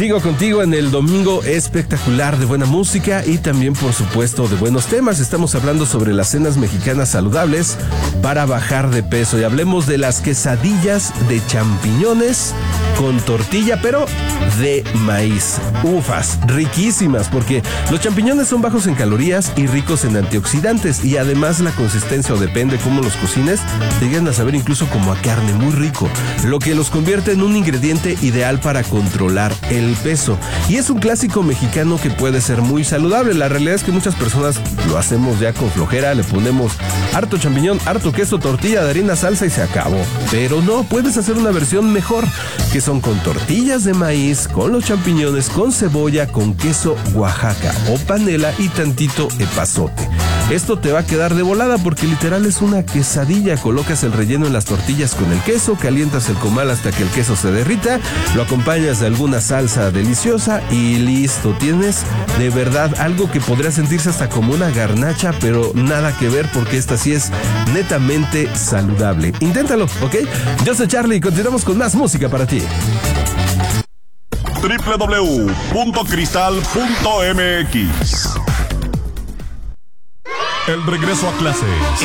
Sigo contigo en el domingo espectacular de buena música y también, por supuesto, de buenos temas. Estamos hablando sobre las cenas mexicanas saludables para bajar de peso y hablemos de las quesadillas de champiñones con tortilla, pero de maíz. Ufas, riquísimas, porque los champiñones son bajos en calorías y ricos en antioxidantes, y además la consistencia, o depende cómo los cocines, te llegan a saber incluso como a carne, muy rico, lo que los convierte en un ingrediente ideal para controlar el peso. Y es un clásico mexicano que puede ser muy saludable. La realidad es que muchas personas lo hacemos ya con flojera, le ponemos harto champiñón, harto queso, tortilla de harina, salsa y se acabó. Pero no, puedes hacer una versión mejor, que son con tortillas de maíz, con los champiñones, con cebolla, con queso Oaxaca o panela y tantito epazote. Esto te va a quedar de volada porque literal es una quesadilla. Colocas el relleno en las tortillas con el queso, calientas el comal hasta que el queso se derrita, lo acompañas de alguna salsa deliciosa y listo. Tienes de verdad algo que podría sentirse hasta como una garnacha, pero nada que ver porque esta sí es netamente saludable. Inténtalo, ¿ok? Yo soy Charlie y continuamos con más música para ti. www.cristal.mx. El regreso a clases